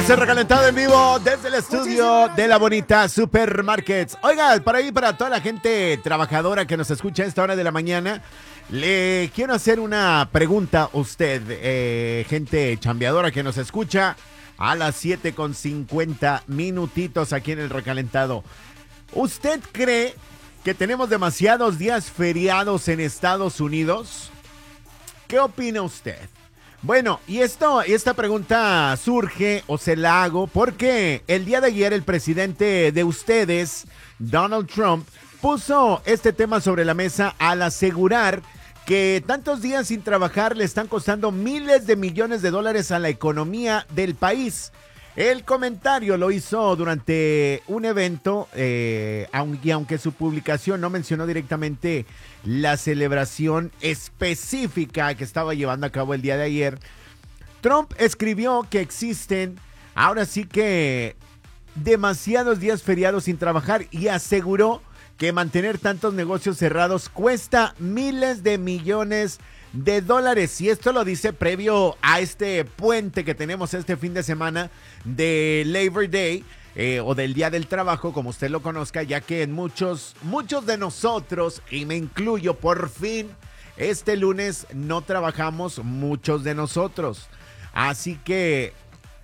Es el recalentado en vivo desde el estudio de la bonita Supermarkets. Oiga, para ahí, para toda la gente trabajadora que nos escucha a esta hora de la mañana, le quiero hacer una pregunta a usted, gente chambeadora que nos escucha a las 7:50 minutitos aquí en el recalentado. ¿Usted cree que tenemos demasiados días feriados en Estados Unidos? ¿Qué opina usted? Bueno, y esta pregunta surge o se la hago porque el día de ayer el presidente de ustedes, Donald Trump, puso este tema sobre la mesa al asegurar que tantos días sin trabajar le están costando miles de millones de dólares a la economía del país. El comentario lo hizo durante un evento, aunque su publicación no mencionó directamente la celebración específica que estaba llevando a cabo el día de ayer. Trump escribió que existen, ahora sí que, demasiados días feriados sin trabajar y aseguró que mantener tantos negocios cerrados cuesta miles de millones de dólares. Y esto lo dice previo a este puente que tenemos este fin de semana de Labor Day, o del Día del Trabajo, como usted lo conozca, ya que en muchos de nosotros, y me incluyo, por fin, este lunes no trabajamos muchos de nosotros. Así que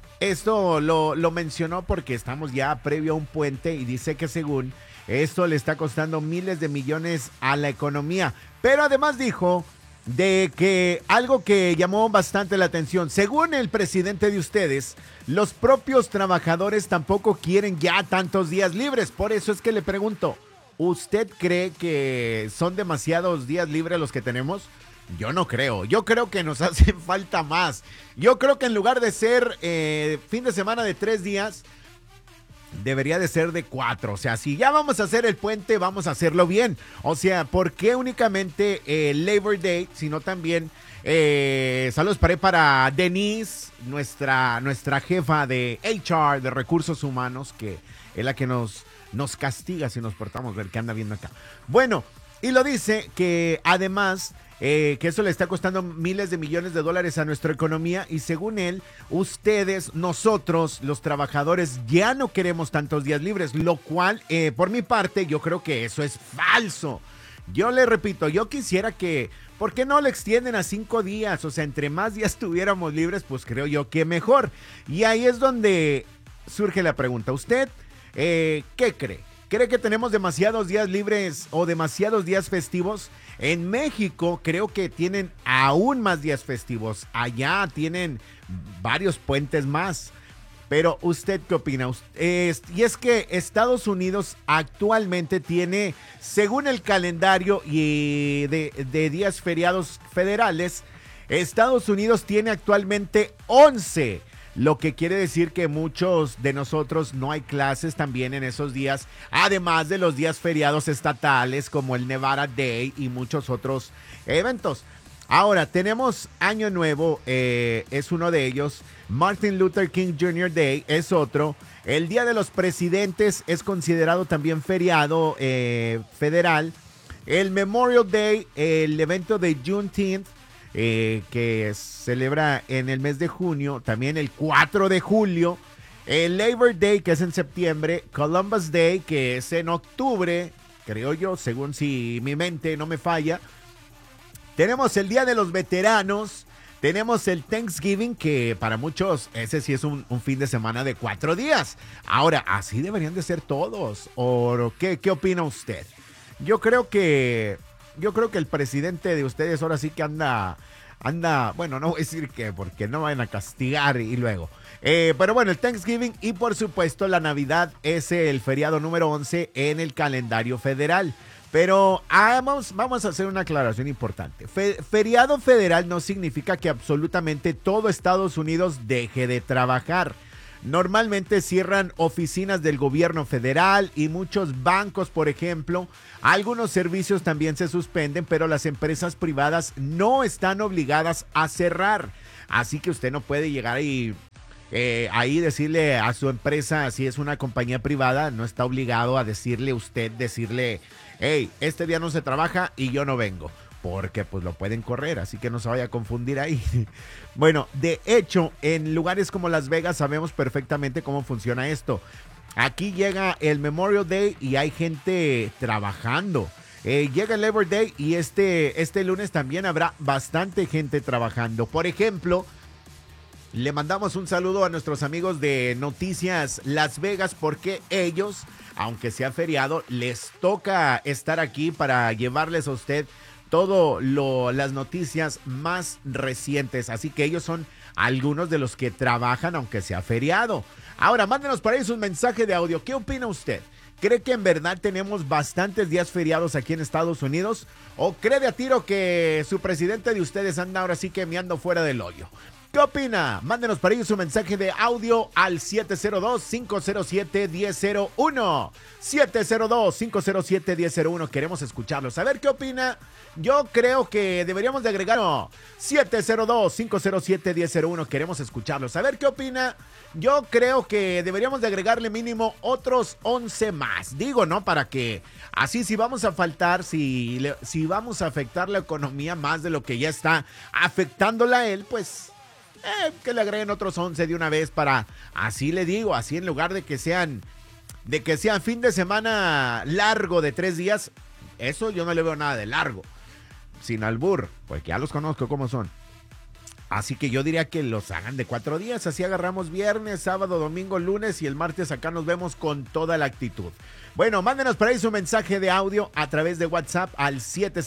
esto lo mencionó porque estamos ya previo a un puente y dice que según esto le está costando miles de millones a la economía. Pero además dijo de que algo que llamó bastante la atención, según el presidente de ustedes, los propios trabajadores tampoco quieren ya tantos días libres. Por eso es que le pregunto, ¿usted cree que son demasiados días libres los que tenemos? Yo no creo, yo creo que nos hacen falta más. Yo creo que en lugar de ser fin de semana de 3 días, debería de ser de 4. O sea, si ya vamos a hacer el puente, vamos a hacerlo bien. O sea, ¿por qué únicamente Labor Day, sino también saludos para Denise, nuestra jefa de HR, de recursos humanos, que es la que nos castiga si nos portamos, ver qué anda viendo acá. Bueno, y lo dice que además que eso le está costando miles de millones de dólares a nuestra economía y según él, ustedes, nosotros, los trabajadores, ya no queremos tantos días libres, lo cual, por mi parte, yo creo que eso es falso. Yo le repito, yo quisiera que, ¿por qué no le extienden a 5 días? O sea, entre más días tuviéramos libres, pues creo yo que mejor. Y ahí es donde surge la pregunta, ¿usted qué cree? ¿Cree que tenemos demasiados días libres o demasiados días festivos? En México creo que tienen aún más días festivos. Allá tienen varios puentes más. Pero ¿usted qué opina? Y es que Estados Unidos actualmente tiene, según el calendario y de días feriados federales, Estados Unidos tiene actualmente 11. Lo que quiere decir que muchos de nosotros no hay clases también en esos días, además de los días feriados estatales como el Nevada Day y muchos otros eventos. Ahora, tenemos Año Nuevo, es uno de ellos. Martin Luther King Jr. Day es otro. El Día de los Presidentes es considerado también feriado federal. El Memorial Day, el evento de Juneteenth, que celebra en el mes de junio, también el 4 de julio, el Labor Day, que es en septiembre, Columbus Day, que es en octubre, creo yo, según si mi mente no me falla. Tenemos el Día de los Veteranos, tenemos el Thanksgiving, que para muchos ese sí es un fin de semana de 4 días. Ahora, así deberían de ser todos, ¿o qué opina usted? Yo creo que el presidente de ustedes ahora sí que anda, bueno, no voy a decir que porque no vayan a castigar y luego. Pero bueno, el Thanksgiving y por supuesto la Navidad es el feriado número 11 en el calendario federal. Pero vamos a hacer una aclaración importante. Feriado federal no significa que absolutamente todo Estados Unidos deje de trabajar. Normalmente cierran oficinas del gobierno federal y muchos bancos, por ejemplo. Algunos servicios también se suspenden, pero las empresas privadas no están obligadas a cerrar. Así que usted no puede llegar y ahí decirle a su empresa, si es una compañía privada, no está obligado a decirle, hey, este día no se trabaja y yo no vengo. porque pues lo pueden correr, así que no se vaya a confundir ahí. Bueno, de hecho, en lugares como Las Vegas sabemos perfectamente cómo funciona esto. Aquí llega el Memorial Day y hay gente trabajando. Llega el Labor Day y este lunes también habrá bastante gente trabajando. Por ejemplo, le mandamos un saludo a nuestros amigos de Noticias Las Vegas porque ellos, aunque sea feriado, les toca estar aquí para llevarles a usted las noticias más recientes. Así que ellos son algunos de los que trabajan aunque sea feriado. Ahora, mándenos por ahí un mensaje de audio. ¿Qué opina usted? ¿Cree que en verdad tenemos bastantes días feriados aquí en Estados Unidos? ¿O cree de a tiro que su presidente de ustedes anda ahora sí que meando fuera del hoyo? ¿Qué opina? Mándenos para ellos su mensaje de audio al 702-507-1001. 702-507-1001. Queremos escucharlos. A ver qué opina. Yo creo que deberíamos de agregar 702-507-1001. Queremos escucharlos. A ver qué opina. Yo creo que deberíamos de agregarle mínimo otros 11 más. Digo, ¿no? Para que así si vamos a faltar, si vamos a afectar la economía más de lo que ya está afectándola a él, pues que le agreguen otros 11 de una vez para, así le digo, así en lugar de que sean fin de semana largo de 3 días, eso yo no le veo nada de largo. Sin albur, pues ya los conozco cómo son. Así que yo diría que los hagan de 4 días, así agarramos viernes, sábado, domingo, lunes y el martes acá nos vemos con toda la actitud. Bueno, mándenos por ahí su mensaje de audio a través de WhatsApp al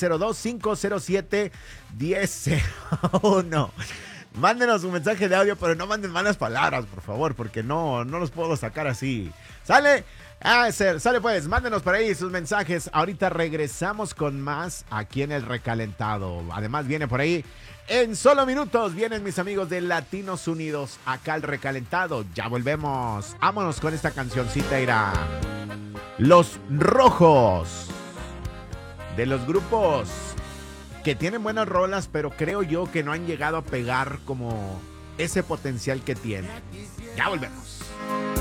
702-507-1001. Mándenos un mensaje de audio, pero no manden malas palabras, por favor, porque no los puedo sacar así. ¿Sale? Sale pues, mándenos por ahí sus mensajes. Ahorita regresamos con más aquí en El Recalentado. Además viene por ahí, en solo minutos, vienen mis amigos de Latinos Unidos, acá El Recalentado. Ya volvemos. Vámonos con esta cancioncita, irá. Los Rojos. De los grupos que tienen buenas rolas, pero creo yo que no han llegado a pegar como ese potencial que tienen. Ya volvemos.